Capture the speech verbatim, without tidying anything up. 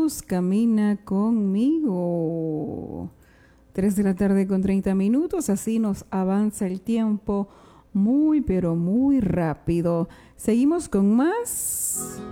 Jesús camina conmigo. Tres de la tarde con treinta minutos, así nos avanza el tiempo muy pero muy rápido. Seguimos con más